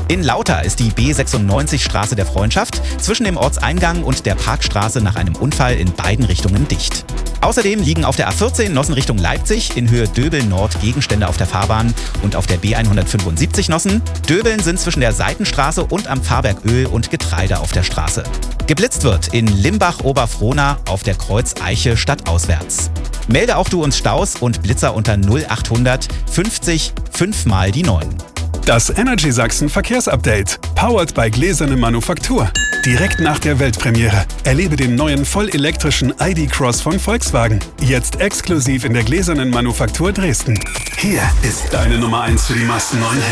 In Lauter ist die B96 Straße der Freundschaft zwischen dem Ortseingang und der Parkstraße nach einem Unfall in beiden Richtungen dicht. Außerdem liegen auf der A14 Nossen Richtung Leipzig in Höhe Döbeln Nord Gegenstände auf der Fahrbahn und auf der B175 Nossen. Döbeln sind zwischen der Seitenstraße und am Pfarrberg Öl und Getreide auf der Straße. Geblitzt wird in Limbach-Oberfrohna auf der Kreuz Eiche stadtauswärts. Melde auch du uns Staus und Blitzer unter 0800 50 5 mal die 9. Das Energy Sachsen Verkehrsupdate. Powered by Gläserne Manufaktur. Direkt nach der Weltpremiere. Erlebe den neuen vollelektrischen ID Cross von Volkswagen. Jetzt exklusiv in der Gläsernen Manufaktur Dresden. Hier ist deine Nummer 1 für die meisten neuen Hits.